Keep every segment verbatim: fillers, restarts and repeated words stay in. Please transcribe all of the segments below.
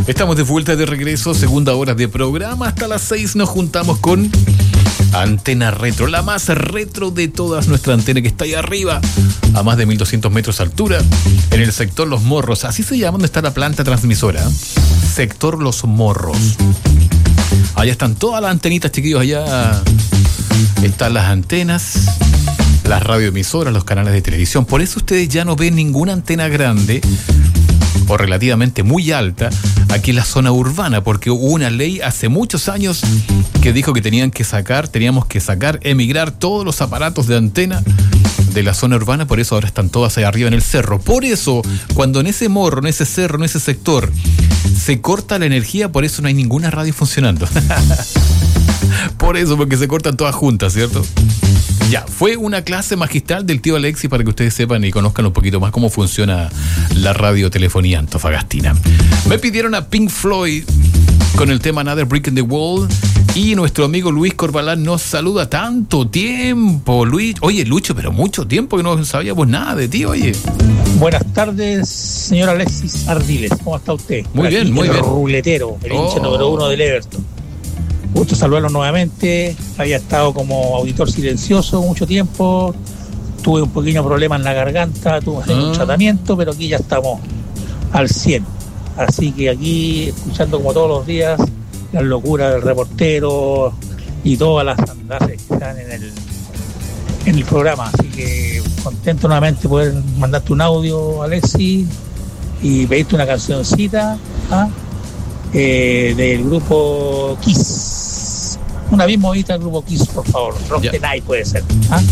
Estamos de vuelta, de regreso, segunda hora de programa. Hasta las seis nos juntamos con Antena Retro, la más retro de todas, nuestra antena que está ahí arriba, a más de mil doscientos metros de altura, en el sector Los Morros. Así se llama donde está la planta transmisora. Sector Los Morros. Allá están todas las antenitas, chiquillos. Allá están las antenas, las radioemisoras, los canales de televisión. Por eso ustedes ya no ven ninguna antena grande o relativamente muy alta aquí en la zona urbana, porque hubo una ley hace muchos años que dijo que tenían que sacar, teníamos que sacar, emigrar todos los aparatos de antena de la zona urbana. Por eso ahora están todas ahí arriba en el cerro. Por eso, cuando en ese morro, en ese cerro, en ese sector se corta la energía, por eso no hay ninguna radio funcionando. Por eso, porque se cortan todas juntas, ¿cierto? Ya, fue una clase magistral del tío Alexis para que ustedes sepan y conozcan un poquito más cómo funciona la radiotelefonía antofagastina. Me pidieron a Pink Floyd con el tema Another Brick in the Wall, y nuestro amigo Luis Corbalán nos saluda. Tanto tiempo, Luis. Oye, Lucho, pero mucho tiempo que no sabíamos nada de ti, oye. Buenas tardes, señor Alexis Ardiles. ¿Cómo está usted? Muy Aquí, bien, muy el bien. Ruletero, el Oh. hincha número uno del Everton. Gusto saludarlo nuevamente. Había estado como auditor silencioso mucho tiempo. Tuve un pequeño problema en la garganta, tuve que hacer Ah. un tratamiento, pero aquí ya estamos al cien. Así que aquí, escuchando como todos los días las locuras del reportero y todas las andadas que están en el, en el programa. Así que contento nuevamente poder mandarte un audio, Alexis, y pedirte una cancioncita, ¿ah? eh, del grupo Kiss. Una bien movida del grupo Kiss, por favor. Rock Ya. the Night puede ser. ¿Ah?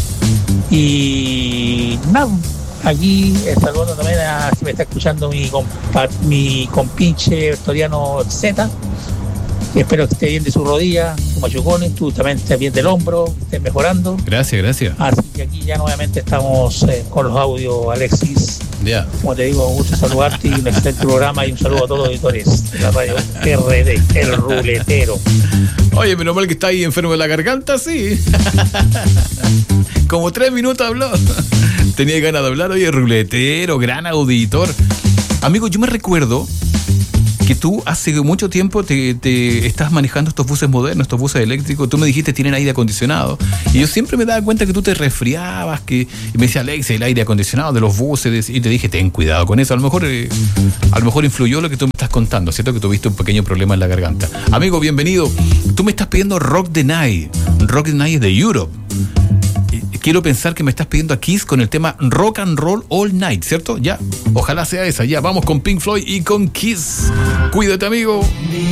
Y nada, aquí eh, saludando también a, si me está escuchando mi, compa, mi compinche Victoriano Z. Espero que esté bien de su rodilla, su machucones, tú también estés bien del hombro, estés mejorando. Gracias, gracias. Así que aquí ya nuevamente estamos eh, con los audios, Alexis. Ya. Como te digo, un gusto saludarte y un excelente programa, y un saludo a todos los auditores de la radio R D, el Ruletero. Oye, menos mal que está ahí enfermo de la garganta, sí. Como tres minutos habló. Tenía ganas de hablar. Oye, Ruletero, gran auditor. Amigo, yo me recuerdo que tú hace mucho tiempo te, te estás manejando estos buses modernos, estos buses eléctricos. Tú me dijiste tienen aire acondicionado, y yo siempre me daba cuenta que tú te resfriabas, que y me decía Alex, el aire acondicionado de los buses, y te dije ten cuidado con eso. A lo mejor eh, a lo mejor influyó lo que tú me estás contando, ¿cierto? Que tuviste un pequeño problema en la garganta. Amigo, bienvenido. Tú me estás pidiendo Rock the Night. Rock the Night es de Europe. Quiero pensar que me estás pidiendo a Kiss con el tema Rock and Roll All Night, ¿cierto? Ya, ojalá sea esa. Ya, vamos con Pink Floyd y con Kiss. Cuídate, amigo.